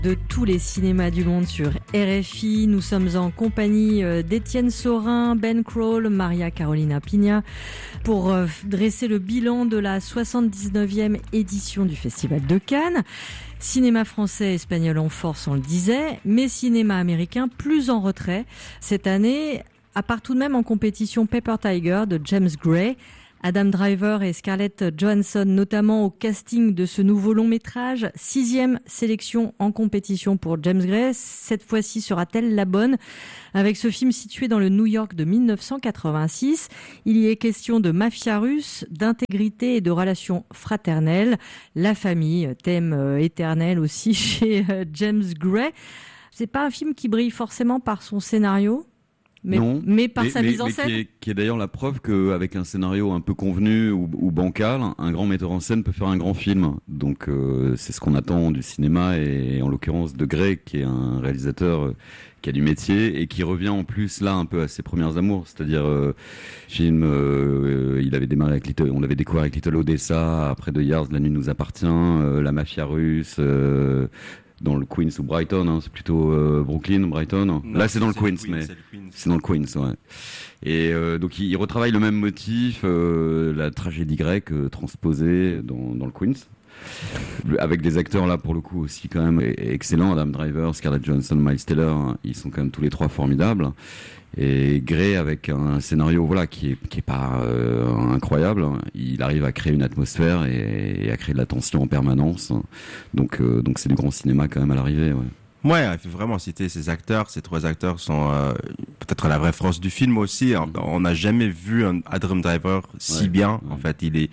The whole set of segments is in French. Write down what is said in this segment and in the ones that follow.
De tous les cinémas du monde sur RFI, nous sommes en compagnie d'Étienne Saurin, Ben Crowell, Maria Carolina Pina pour dresser le bilan de la 79e édition du Festival de Cannes. Cinéma français et espagnol en force, on le disait, mais cinéma américain plus en retrait. Cette année, à part tout de même en compétition Paper Tiger de James Gray, Adam Driver et Scarlett Johansson, notamment au casting de ce nouveau long métrage. 6e sélection en compétition pour James Gray. Cette fois-ci sera-t-elle la bonne? Avec ce film situé dans le New York de 1986, il y est question de mafia russe, d'intégrité et de relations fraternelles. La famille, thème éternel aussi chez James Gray. C'est pas un film qui brille forcément par son scénario, mais par sa mise en scène. Qui est d'ailleurs la preuve qu'avec un scénario un peu convenu ou bancal, un grand metteur en scène peut faire un grand film. Donc c'est ce qu'on attend du cinéma, et en l'occurrence de Gray, qui est un réalisateur qui a du métier et qui revient en plus là un peu à ses premières amours, c'est-à-dire film, il avait démarré avec on l'avait découvert avec Little Odessa, après The Yards, La nuit nous appartient, la mafia russe, dans le Queens ou Brighton, hein, c'est plutôt Brooklyn, Brighton. Non, là c'est dans le Queens, mais c'est dans le Queens, ouais. Et donc il retravaille le même motif, la tragédie grecque transposée dans le Queens, avec des acteurs là pour le coup aussi quand même excellents. Adam Driver, Scarlett Johansson, Miles Teller, hein, ils sont quand même tous les trois formidables. Et Gray, avec un scénario qui est pas incroyable, il arrive à créer une atmosphère et à créer de la tension en permanence. Donc c'est du grand cinéma quand même à l'arrivée. Ouais. Ouais, il faut vraiment citer ces acteurs. Ces trois acteurs sont peut-être la vraie force du film aussi. On n'a jamais vu un Adam Driver si bien. En fait, il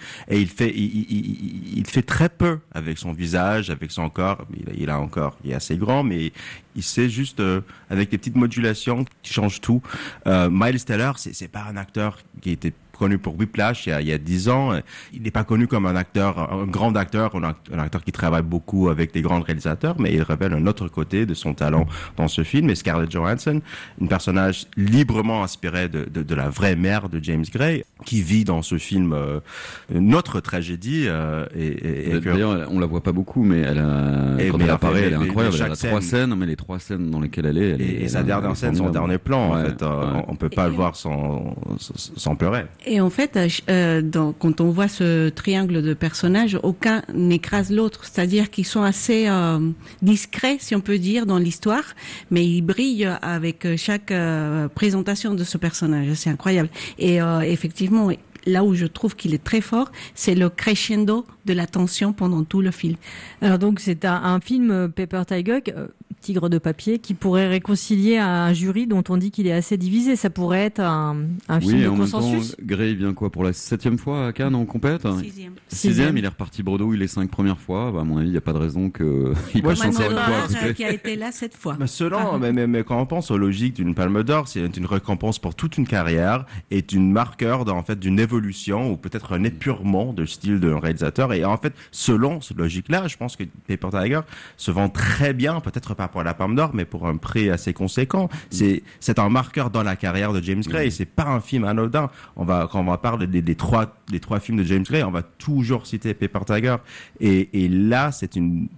fait très peu avec son visage, avec son corps. Il a un corps qui est assez grand, mais il sait juste avec des petites modulations qui changent tout. Miles Teller, c'est pas un acteur qui était connu pour Whiplash il y a 10 ans. Il n'est pas connu comme un grand acteur, un acteur qui travaille beaucoup avec des grands réalisateurs, mais il révèle un autre côté de son talent dans ce film. Et Scarlett Johansson, un personnage librement inspiré de la vraie mère de James Gray, qui vit dans ce film notre tragédie. D'ailleurs, on la voit pas beaucoup, mais quand elle apparaît, elle est incroyable. Elle a 3 scènes, mais les 3 scènes dans lesquelles elle est. Et sa dernière scène, son dernier plan, en fait, on peut pas le voir sans pleurer. Et en fait, quand on voit ce triangle de personnages, aucun n'écrase l'autre. C'est-à-dire qu'ils sont assez discrets, si on peut dire, dans l'histoire, mais ils brillent avec chaque présentation de ce personnage. C'est incroyable. Et effectivement, là où je trouve qu'il est très fort, c'est le crescendo de la tension pendant tout le film. Alors donc c'est un film Paper Tiger, Tigre de papier, qui pourrait réconcilier un jury dont on dit qu'il est assez divisé. Ça pourrait être un film de consensus. Même temps, Gray vient pour la 7e fois à Cannes en compète? 6e. Il est reparti Bordeaux, il est 5 premières fois. À mon avis, il n'y a pas de raison qu'il passe encore une fois. Qui a été là 7 fois. Mais quand on pense aux logiques d'une Palme d'Or, c'est une récompense pour toute une carrière, et une marqueur d'une évolution ou peut-être un épurement de style d'un réalisateur. Et en fait, selon cette logique-là, je pense que Paper Tiger se vend très bien, peut-être pas pour la Palme d'Or, mais pour un prix assez conséquent. C'est un marqueur dans la carrière de James Gray. C'est pas un film anodin. Quand on va parler des trois films de James Gray, on va toujours citer Paper Tiger. Et là, c'est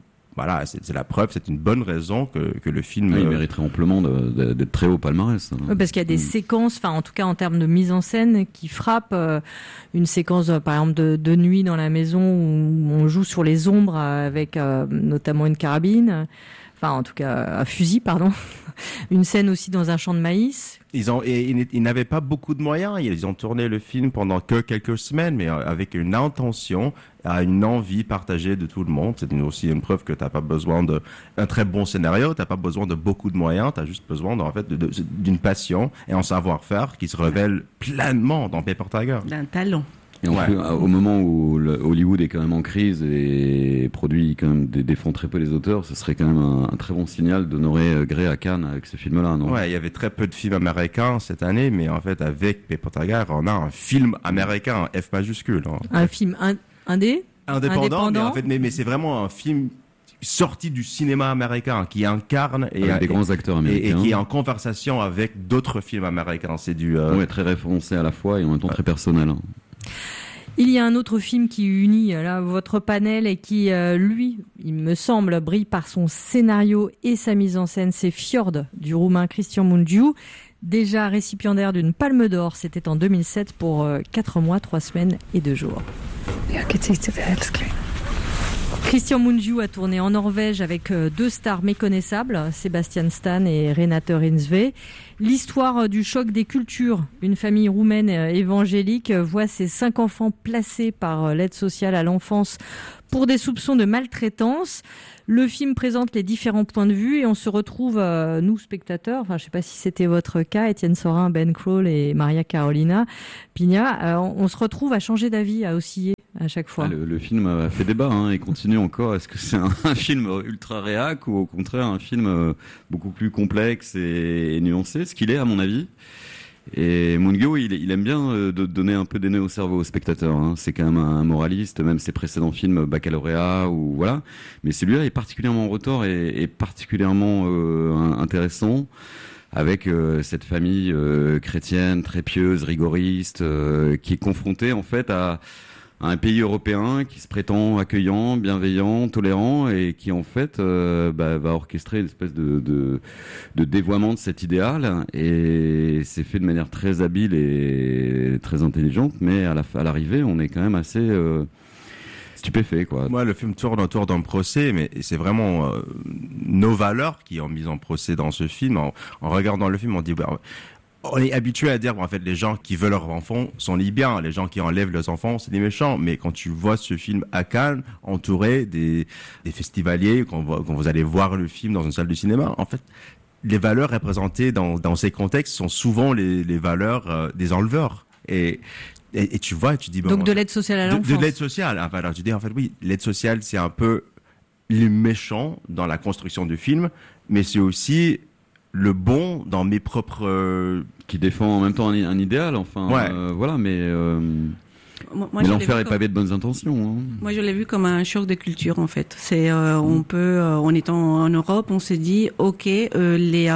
la preuve, c'est une bonne raison que le film... il mériterait amplement d'être très haut palmarès. Parce qu'il y a des séquences, en tout cas en termes de mise en scène, qui frappent. Une séquence, par exemple, de nuit dans la maison où on joue sur les ombres avec notamment une carabine. En tout cas, un fusil, pardon. Une scène aussi dans un champ de maïs. Ils n'avaient pas beaucoup de moyens. Ils ont tourné le film pendant que quelques semaines, mais avec une intention, une envie partagée de tout le monde. C'est aussi une preuve que t'as pas besoin d'un très bon scénario, t'as pas besoin de beaucoup de moyens, t'as juste besoin d'une passion et un savoir-faire qui se révèle pleinement dans Paper Tiger. D'un talent. Et au moment où Hollywood est quand même en crise et produit quand même des fonds très peu les auteurs, ce serait quand même un très bon signal d'honorer Gray à Cannes avec ce film-là, non? Ouais, il y avait très peu de films américains cette année, mais en fait, avec Paper Tiger, on a un film américain, F majuscule. Hein. Un film indépendant, mais c'est vraiment un film sorti du cinéma américain qui incarne des grands acteurs américains et qui est en conversation avec d'autres films américains. C'est très référencé à la fois et en même temps très personnel. Il y a un autre film qui unit là votre panel et qui, lui, il me semble, brille par son scénario et sa mise en scène. C'est Fjord du Roumain Cristian Mungiu, déjà récipiendaire d'une Palme d'Or. C'était en 2007 pour 4 mois, 3 semaines et 2 jours. Cristian Mungiu a tourné en Norvège avec 2 stars méconnaissables, Sebastian Stan et Renate Reinsve. L'histoire du choc des cultures. Une famille roumaine évangélique voit ses 5 enfants placés par l'aide sociale à l'enfance pour des soupçons de maltraitance. Le film présente les différents points de vue et on se retrouve, nous spectateurs, enfin je ne sais pas si c'était votre cas, Étienne Sorin, Ben Crowell et Maria Carolina Pigna, on se retrouve à changer d'avis, à osciller à chaque fois. Le film a fait débat et continue encore. Est-ce que c'est un film ultra réac ou au contraire un film beaucoup plus complexe et nuancé, ce qu'il est à mon avis. Et Mungiu, il aime bien de donner un peu des nœuds au cerveau au spectateur. C'est quand même un moraliste, même ses précédents films Baccalauréat ou voilà. Mais celui-là est particulièrement en retort et particulièrement intéressant avec cette famille chrétienne très pieuse, rigoriste, qui est confrontée en fait à un pays européen qui se prétend accueillant, bienveillant, tolérant et qui en fait va orchestrer une espèce de dévoiement de cet idéal et c'est fait de manière très habile et très intelligente, mais à l'arrivée on est quand même assez stupéfait quoi. Moi le film tourne autour d'un procès, mais c'est vraiment nos valeurs qui sont mises en procès dans ce film. En regardant le film on dit on est habitué à dire, en fait, les gens qui veulent leurs enfants sont les biens, les gens qui enlèvent leurs enfants, c'est des méchants. Mais quand tu vois ce film à Cannes, entouré des festivaliers, quand vous allez voir le film dans une salle de cinéma, en fait, les valeurs représentées dans ces contextes sont souvent les valeurs des enleveurs. Et tu vois, tu dis... Donc de l'aide sociale à l'enfance. De l'aide sociale. Enfin, alors tu dis, en fait, oui, l'aide sociale, c'est un peu les méchants dans la construction du film, mais c'est aussi le bon dans mes propres... Qui défend en même temps un idéal, enfin, ouais. Voilà, mais moi, l'enfer est pavé de bonnes intentions. Moi, je l'ai vu comme un choc de culture, en fait. C'est, on peut, en étant en Europe, on se dit, ok, les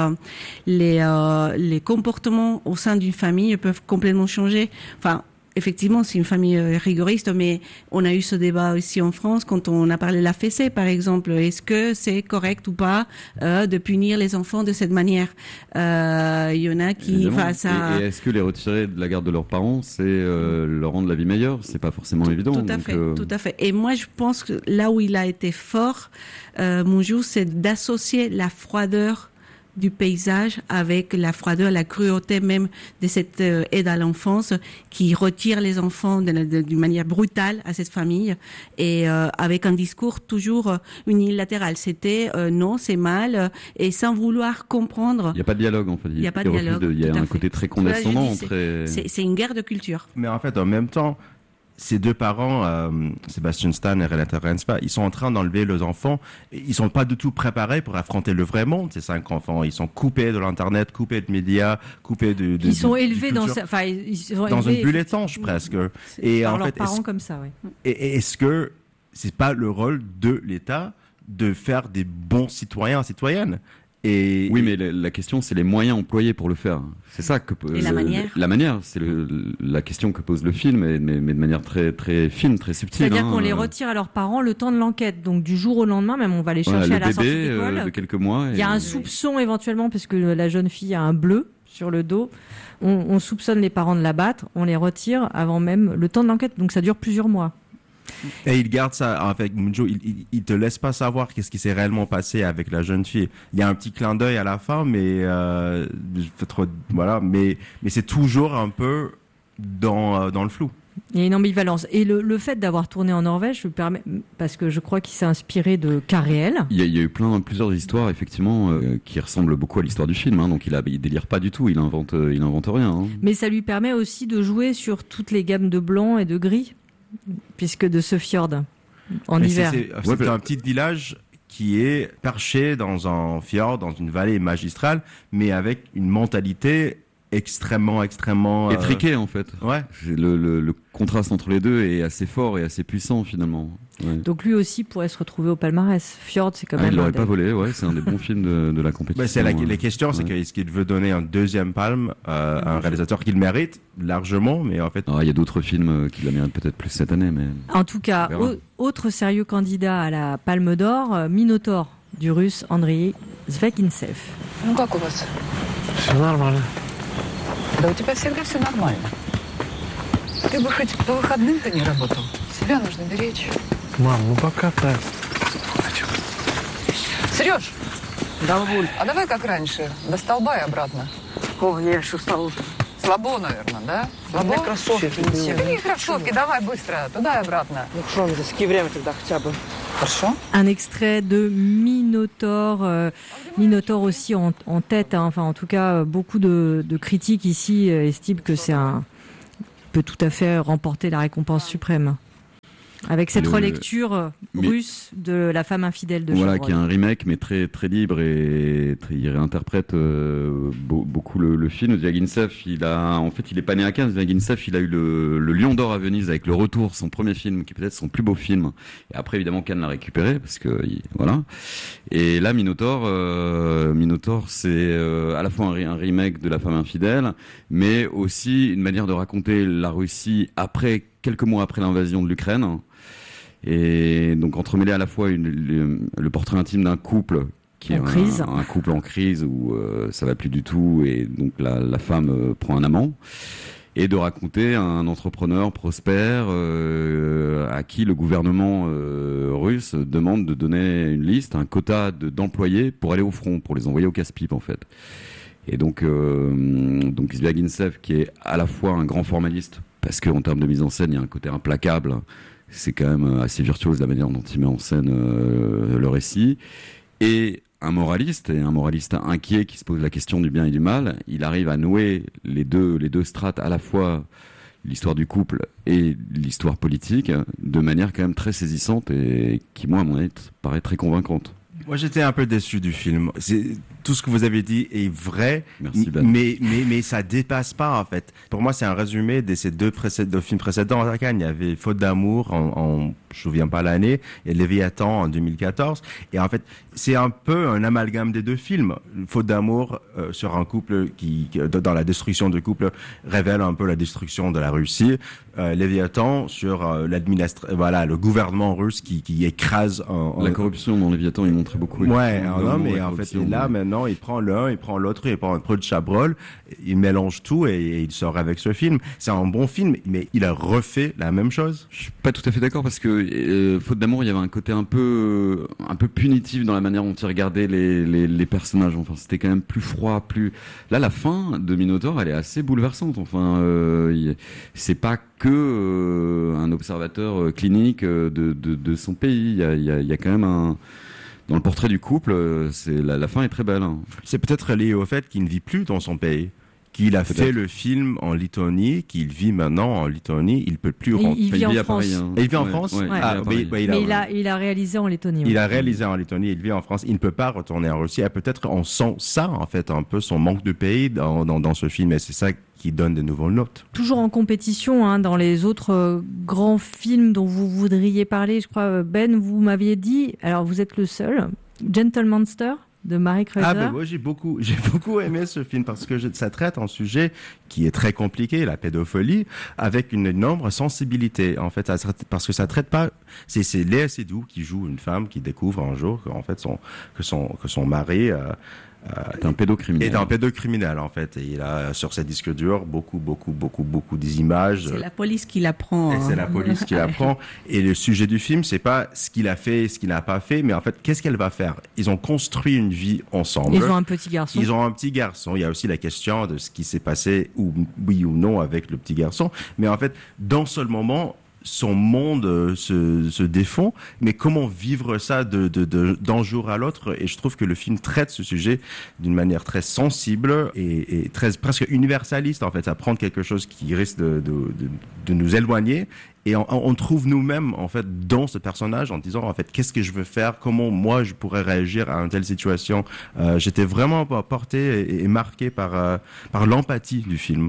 comportements au sein d'une famille peuvent complètement changer. Enfin, effectivement, c'est une famille rigoriste, mais on a eu ce débat aussi en France quand on a parlé de la fessée, par exemple. Est-ce que c'est correct ou pas de punir les enfants de cette manière? Il y en a qui face à... Et est-ce que les retirer de la garde de leurs parents, c'est leur rendre la vie meilleure? C'est pas forcément évident. Tout à fait. Et moi, je pense que là où il a été fort, Mungiu, c'est d'associer la froideur du paysage avec la froideur, la cruauté même de cette aide à l'enfance qui retire les enfants d'une manière brutale à cette famille et avec un discours toujours unilatéral. C'était non, c'est mal et sans vouloir comprendre. Il n'y a pas de dialogue en fait. Il n'y a pas de dialogue. Il y a un côté très condescendant. C'est une guerre de culture. Mais en fait, en même temps, ces 2 parents, Sebastian Stan et Renate Reinsve, ils sont en train d'enlever leurs enfants. Ils sont pas du tout préparés pour affronter le vrai monde, ces 5 enfants. Ils sont coupés de l'internet, coupés de médias, coupés de ils sont élevés dans une bulle étanche presque. Et par en leurs parents comme ça, oui. Et est-ce que c'est pas le rôle de l'État de faire des bons citoyens, citoyennes? Et oui, mais la question, c'est les moyens employés pour le faire. C'est ça que et la manière. La manière, c'est la question que pose le film, mais de manière très très fine, très subtile. C'est-à-dire qu'on les retire à leurs parents le temps de l'enquête. Donc du jour au lendemain, même on va les chercher à la sortie d'école. De quelques mois. Il y a un soupçon éventuellement, parce que la jeune fille a un bleu sur le dos. On soupçonne les parents de la battre. On les retire avant même le temps de l'enquête. Donc ça dure plusieurs mois. Et il garde ça avec Mungiu, il te laisse pas savoir qu'est-ce qui s'est réellement passé avec la jeune fille. Il y a un petit clin d'œil à la fin, mais voilà, mais c'est toujours un peu dans le flou. Il y a une ambivalence. Et le fait d'avoir tourné en Norvège, parce que je crois qu'il s'est inspiré de cas réels. Il y a eu plusieurs histoires, effectivement, qui ressemblent beaucoup à l'histoire du film. Donc il délire pas du tout, il invente rien. Mais ça lui permet aussi de jouer sur toutes les gammes de blanc et de gris. Puisque de ce fjord en hiver. C'est un petit village qui est perché dans un fjord, dans une vallée magistrale, mais avec une mentalité extrêmement étriqué en fait. Ouais. Le contraste entre les deux est assez fort et assez puissant finalement. Ouais. Donc lui aussi pourrait se retrouver au palmarès. Fjord, c'est quand même. Il l'aurait pas volé, ouais, c'est un des bons films de la compétition. C'est la question, c'est est-ce qu'il veut donner un deuxième palme à un réalisateur qu'il mérite largement, mais en fait. Il y a d'autres films qui la méritent peut-être plus cette année, mais. En tout cas, autre sérieux candidat à la Palme d'Or, Minotaur du Russe Andrei Звягинцев. Ну как у вас? Все нормально. Да у тебя всегда все нормально. Ты бы хоть по выходным-то не работал. Себя нужно беречь. Мам, ну пока так. Сереж, Да, бабуль. а давай как раньше, до столба и обратно. О, я еще устал уже. Слабо, наверное, да? Слабо? У меня кроссовки не те. Какие кроссовки? Давай быстро, туда и обратно. Ну что, засеки время тогда хотя бы. Хорошо. Un extrait de Minotaur. Minotaur aussi en tête, hein. Enfin en tout cas beaucoup de critiques ici estiment que peut tout à fait remporter la récompense suprême. Avec cette relecture russe de La femme infidèle de Chabrol. Voilà, qui est un remake, mais très très libre et il réinterprète beaucoup le film. Zvягинцев, il est pas né à Cannes. Zvягинцев, il a eu le Lion d'Or à Venise avec Le Retour, son premier film, qui est peut-être son plus beau film. Et après, évidemment, Cannes l'a récupéré parce que voilà. Et là, Minotaur, c'est à la fois un remake de La femme infidèle, mais aussi une manière de raconter la Russie quelques mois après l'invasion de l'Ukraine. Et donc entremêler à la fois le portrait intime d'un couple qui est un couple en crise où ça va plus du tout et donc la femme prend un amant, et de raconter un entrepreneur prospère à qui le gouvernement russe demande de donner une liste, un quota d'employés pour aller au front, pour les envoyer au casse-pipe en fait. Et donc Zvягинцев, qui est à la fois un grand formaliste, parce qu'en termes de mise en scène, il y a un côté implacable, c'est quand même assez virtuose la manière dont il met en scène le récit, et un moraliste inquiet qui se pose la question du bien et du mal. Il arrive à nouer les deux strates, à la fois l'histoire du couple et l'histoire politique, de manière quand même très saisissante et qui, moi, à mon avis, paraît très convaincante. Moi, j'étais un peu déçu du film. Tout ce que vous avez dit est vrai. Merci, Ben. Mais ça dépasse pas, en fait. Pour moi, c'est un résumé de ces deux films précédents à Cannes. Il y avait Faute d'amour je me souviens pas l'année, et Léviathan en 2014. Et en fait, c'est un peu un amalgame des deux films. Faute d'amour sur un couple qui, dans la destruction du couple, révèle un peu la destruction de la Russie. Léviathan sur le gouvernement russe qui écrase la corruption dans Léviathan, il montrait beaucoup. Ouais, mais en fait, là maintenant, il prend l'un, il prend l'autre, il prend un peu de Chabrol, il mélange tout et il sort avec ce film. C'est un bon film, mais il a refait la même chose. Je suis pas tout à fait d'accord parce que Faute d'amour, il y avait un côté un peu punitif dans la manière dont il regardait les personnages. Enfin, c'était quand même plus froid, Là, la fin de Minotaur, elle est assez bouleversante. Enfin, c'est pas que un observateur clinique de son pays. Il y a quand même dans le portrait du couple, la fin est très belle. Hein. C'est peut-être lié au fait qu'il ne vit plus dans son pays, qu'il a fait le film en Lituanie, qu'il vit maintenant en Lituanie, il peut plus rentrer. Il vit en France. Paris, hein. Et il vit en France. Il a réalisé en Lettonie. Il a réalisé en Lettonie, il vit en France. Il ne peut pas retourner en Russie. Et peut-être on sent ça, en fait, un peu son manque de pays dans ce film. Et c'est ça qui donne de nouvelles notes. Toujours en compétition, hein, dans les autres grands films dont vous voudriez parler, je crois, Ben, vous m'aviez dit, alors vous êtes le seul, Gentle Monster de Marie Kreuzer. Moi j'ai beaucoup aimé ce film parce que ça traite un sujet qui est très compliqué, la pédophilie, avec une énorme sensibilité. En fait, parce que ça traite pas. C'est Léa Seydoux qui joue une femme qui découvre un jour que son mari est un pédocriminel. Est un pédocriminel, en fait. Et il a, sur ses disques durs, beaucoup des images. C'est la police qui l'apprend. Et c'est la police qui l'apprend. Et le sujet du film, c'est pas ce qu'il a fait, ce qu'il n'a pas fait, mais en fait, qu'est-ce qu'elle va faire? Ils ont construit une vie ensemble. Ils ont un petit garçon. Il y a aussi la question de ce qui s'est passé, oui ou non, avec le petit garçon. Mais en fait, dans ce moment, son monde se défend, mais comment vivre ça d'un jour à l'autre. Et je trouve que le film traite ce sujet d'une manière très sensible et très presque universaliste, en fait. Ça prend quelque chose qui risque de nous éloigner. Et on trouve nous-mêmes, en fait, dans ce personnage, en disant, en fait, qu'est-ce que je veux faire? Comment moi, je pourrais réagir à une telle situation? J'étais vraiment porté et marqué par l'empathie du film.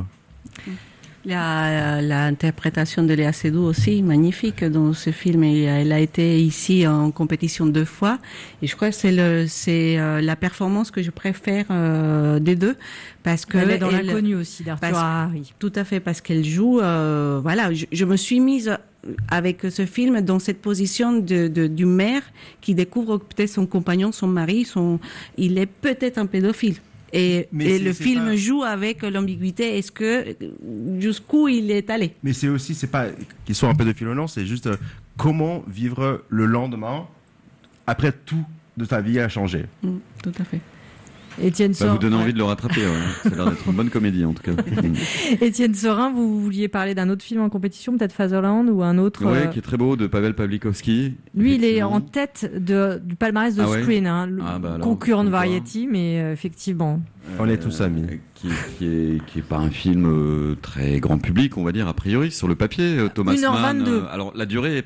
L'interprétation de Léa Seydoux aussi magnifique dans ce film. Et elle a été ici en compétition 2 fois. Et je crois que c'est la performance que je préfère des deux. Parce que elle est dans l'inconnu aussi d'Arthur Harari. Tout à fait, parce qu'elle joue. Voilà, je me suis mise avec ce film dans cette position du maire qui découvre peut-être son compagnon, son mari, il est peut-être un pédophile. Et le film joue avec l'ambiguïté. Est-ce que jusqu'où il est allé? Mais c'est pas qu'ils soient un pédophile ou non, c'est juste comment vivre le lendemain après tout de ta vie a changé. Tout à fait. Étienne Sorin, vous donnez envie de le rattraper. Ouais. Ça a l'air d'être une bonne comédie en tout cas. Étienne Sorin, vous vouliez parler d'un autre film en compétition, peut-être Fatherland ou un autre. Oui, qui est très beau, de Pavel Pawlikowski. Lui, il est en tête du palmarès de Screen, concurrent de Variety, mais effectivement. On est tous amis. Qui est pas un film très grand public, on va dire, a priori, sur le papier. Thomas 1h22. Mann. Alors, la durée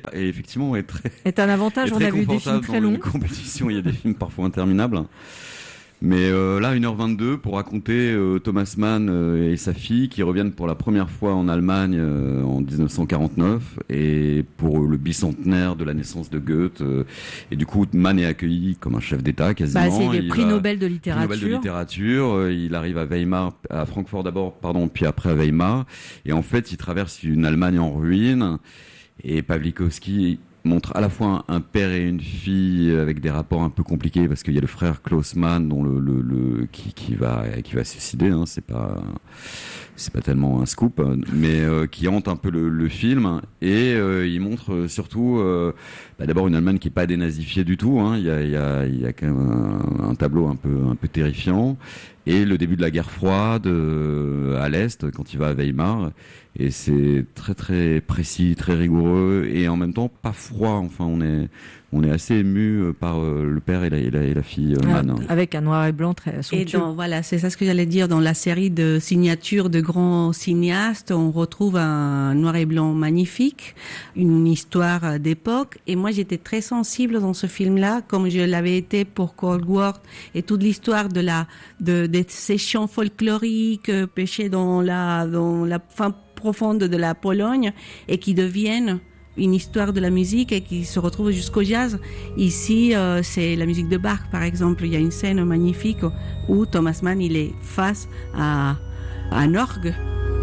est un avantage. On a vu des films très longs. Dans une compétition, il y a des films parfois interminables. Mais là, 1h22 pour raconter Thomas Mann et sa fille qui reviennent pour la première fois en Allemagne en 1949 et pour le bicentenaire de la naissance de Goethe. Et du coup, Mann est accueilli comme un chef d'État quasiment. C'est le prix Nobel de littérature. Il arrive à Francfort d'abord, puis après à Weimar. Et en fait, il traverse une Allemagne en ruine. Et Pawlikowski montre à la fois un père et une fille avec des rapports un peu compliqués parce qu'il y a le frère Klaus Mann dont qui va se suicider, hein, c'est pas tellement un scoop, mais qui hante un peu le film et il montre surtout d'abord une Allemagne qui est pas dénazifiée du tout, hein, il y a quand même un tableau un peu terrifiant et le début de la guerre froide à l'est quand il va à Weimar. Et c'est très très précis, très rigoureux et en même temps pas froid. Enfin, on est assez ému par le père et la fille Mann. Avec un noir et blanc très somptueux. Et voilà, c'est ça ce que j'allais dire. Dans la série de signatures de grands cinéastes, on retrouve un noir et blanc magnifique, une histoire d'époque. Et moi, j'étais très sensible dans ce film-là, comme je l'avais été pour Cold War et toute l'histoire de ces chants folkloriques pêchés dans la fin profonde de la Pologne et qui deviennent une histoire de la musique et qui se retrouvent jusqu'au jazz. Ici, c'est la musique de Bach, par exemple. Il y a une scène magnifique où Thomas Mann, il est face à un orgue.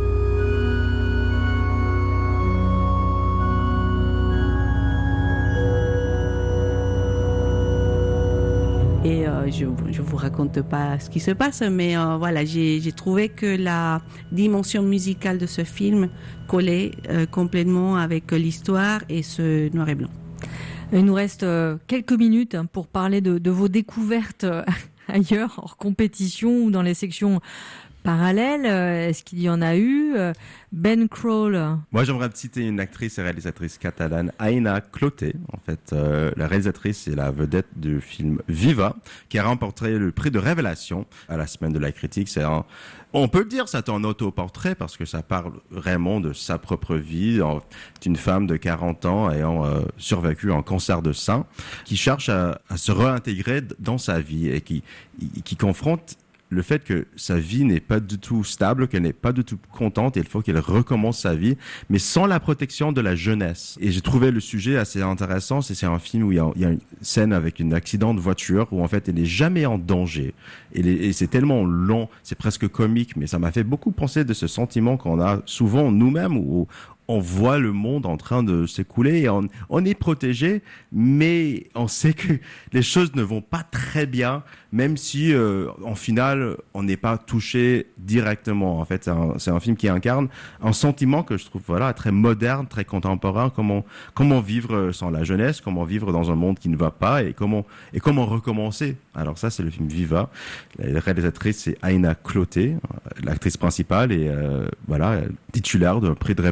Et je vous raconte pas ce qui se passe, mais voilà, j'ai trouvé que la dimension musicale de ce film collait complètement avec l'histoire et ce noir et blanc. Il nous reste quelques minutes pour parler de vos découvertes ailleurs, hors compétition ou dans les sections parallèles. Est-ce qu'il y en a eu? Ben Crowle. Moi, j'aimerais citer une actrice et réalisatrice catalane, Aina Clotet. En fait, la réalisatrice est la vedette du film Viva, qui a remporté le prix de révélation à la Semaine de la Critique. On peut dire, c'est un autoportrait parce que ça parle vraiment de sa propre vie, d'une femme de 40 ans ayant survécu à un cancer de sein, qui cherche à se réintégrer dans sa vie et qui confronte le fait que sa vie n'est pas du tout stable, qu'elle n'est pas du tout contente, et il faut qu'elle recommence sa vie, mais sans la protection de la jeunesse. Et j'ai trouvé le sujet assez intéressant. C'est un film où il y a une scène avec un accident de voiture où en fait elle n'est jamais en danger. Et c'est tellement long, c'est presque comique, mais ça m'a fait beaucoup penser de ce sentiment qu'on a souvent nous-mêmes où on voit le monde en train de s'écouler et on est protégé, mais on sait que les choses ne vont pas très bien, même si en finale on n'est pas touché directement. En fait, c'est un film qui incarne un sentiment que je trouve très moderne, très contemporain. Comment vivre sans la jeunesse, comment vivre dans un monde qui ne va pas et comment recommencer. Alors ça, c'est le film Viva. La réalisatrice, c'est Aina Clotet, l'actrice principale et titulaire d'un prix de révélation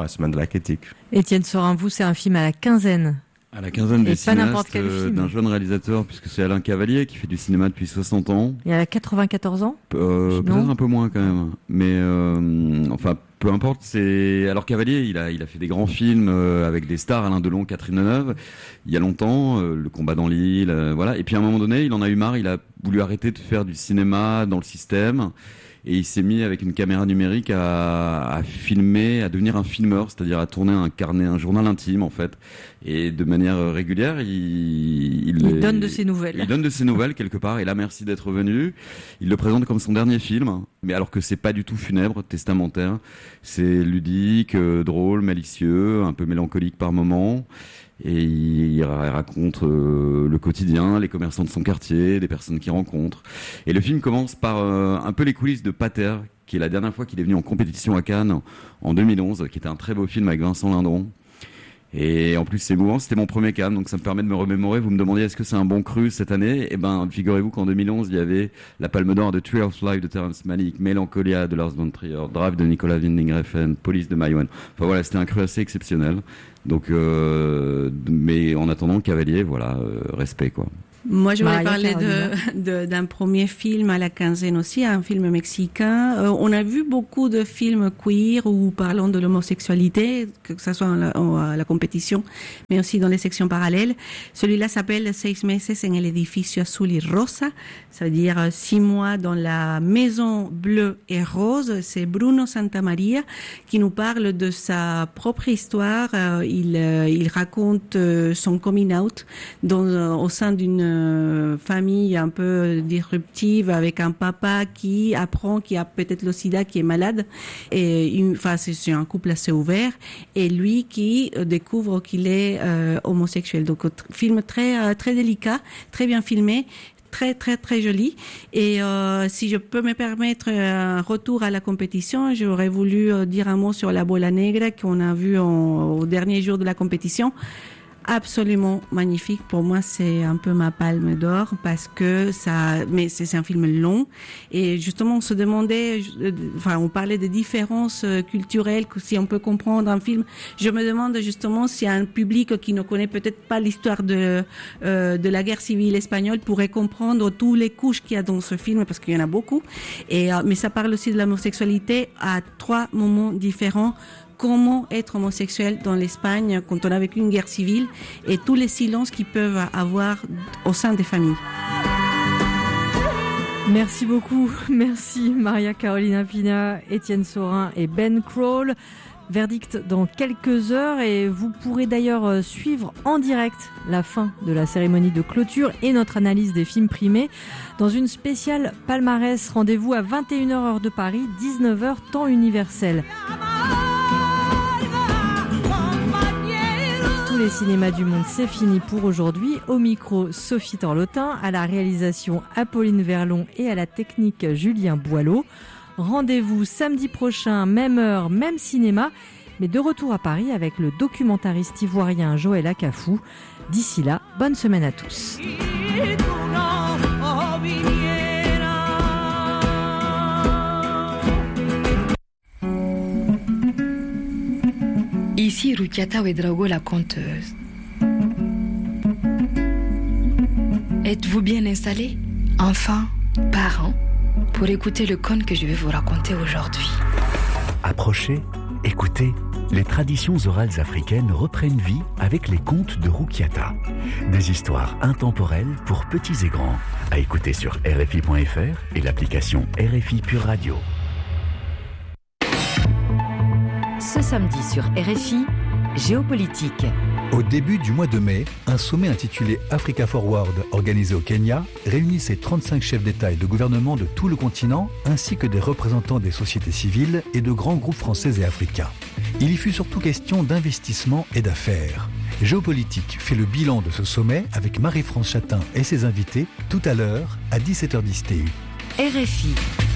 la semaine de la critique. Étienne Sorin, vous, c'est un film à la quinzaine. À la quinzaine des pas n'importe cinéastes, quel film. d'un jeune réalisateur, puisque c'est Alain Cavalier qui fait du cinéma depuis 60 ans. Il a 94 ans. Peut-être un peu moins quand même. Mais enfin, peu importe. Alors Cavalier, il a fait des grands films avec des stars, Alain Delon, Catherine Deneuve, il y a longtemps, Le combat dans l'île, voilà. Et puis à un moment donné, il en a eu marre, il a voulu arrêter de faire du cinéma dans le système. Et il s'est mis avec une caméra numérique à filmer, à devenir un filmeur, c'est-à-dire à tourner un carnet, un journal intime en fait. Et de manière régulière, il donne de ses nouvelles. Il donne de ses nouvelles quelque part. Et là, merci d'être venu. Il le présente comme son dernier film, mais alors que c'est pas du tout funèbre, testamentaire. C'est ludique, drôle, malicieux, un peu mélancolique par moments. Et il raconte le quotidien, les commerçants de son quartier, des personnes qu'il rencontre. Et le film commence par un peu les coulisses de Pater, qui est la dernière fois qu'il est venu en compétition à Cannes en 2011, qui était un très beau film avec Vincent Lindon. Et en plus, c'est émouvant, c'était mon premier Cannes, donc ça me permet de me remémorer. Vous me demandiez est-ce que c'est un bon cru cette année? Eh ben, figurez-vous qu'en 2011, il y avait la Palme d'Or de Tree of Life de Terrence Malick, Mélancolia de Lars von Trier, Drive de Nicolas Winding Refn, Police de Maïwenn. Enfin voilà, c'était un cru assez exceptionnel. Donc, mais en attendant, Cavalier, voilà, respect quoi. Moi, je voulais Maria parler d'un premier film à la quinzaine aussi, un film mexicain. On a vu beaucoup de films queer ou parlant de l'homosexualité, que ce soit à la compétition, mais aussi dans les sections parallèles. Celui-là s'appelle 6 meses en el edificio azul y rosa. Ça veut dire 6 mois dans la maison bleue et rose. C'est Bruno Santamaria qui nous parle de sa propre histoire. Il raconte son coming out au sein d'une famille un peu disruptive avec un papa qui apprend qu'il a peut-être le sida, qui est malade, et c'est un couple assez ouvert, et lui qui découvre qu'il est homosexuel. Donc film très très délicat, très bien filmé, très très très joli. Et si je peux me permettre un retour à la compétition, j'aurais voulu dire un mot sur La Bola Negra qu'on a vu au dernier jour de la compétition. Absolument magnifique. Pour moi, c'est un peu ma palme d'or parce que mais c'est un film long. Et justement, on se demandait, on parlait des différences culturelles, si on peut comprendre un film. Je me demande justement si un public qui ne connaît peut-être pas l'histoire de la guerre civile espagnole pourrait comprendre tous les couches qu'il y a dans ce film, parce qu'il y en a beaucoup. Mais ça parle aussi de l'homosexualité à 3 moments différents. Comment être homosexuel dans l'Espagne quand on a vécu une guerre civile et tous les silences qu'ils peuvent avoir au sein des familles. Merci beaucoup. Merci Maria Carolina Pina, Étienne Sorin et Ben Crowell. Verdict dans quelques heures et vous pourrez d'ailleurs suivre en direct la fin de la cérémonie de clôture et notre analyse des films primés dans une spéciale palmarès. Rendez-vous à 21h heure de Paris, 19h temps universel. Tous les cinémas du monde, c'est fini pour aujourd'hui. Au micro, Sophie Torlotin, à la réalisation Apolline Verlon et à la technique Julien Boileau. Rendez-vous samedi prochain, même heure, même cinéma, mais de retour à Paris avec le documentariste ivoirien Joël Akafou. D'ici là, bonne semaine à tous. Ici Rukiata Ouedraogo, la conteuse. Êtes-vous bien installés, enfants, parents, pour écouter le conte que je vais vous raconter aujourd'hui? Approchez, écoutez, les traditions orales africaines reprennent vie avec les contes de Rukiata. Des histoires intemporelles pour petits et grands, à écouter sur RFI.fr et l'application RFI Pure Radio. Ce samedi sur RFI, Géopolitique. Au début du mois de mai, un sommet intitulé Africa Forward, organisé au Kenya, réunit ses 35 chefs d'État et de gouvernement de tout le continent, ainsi que des représentants des sociétés civiles et de grands groupes français et africains. Il y fut surtout question d'investissement et d'affaires. Géopolitique fait le bilan de ce sommet avec Marie-France Chatin et ses invités tout à l'heure à 17h10 TU. RFI.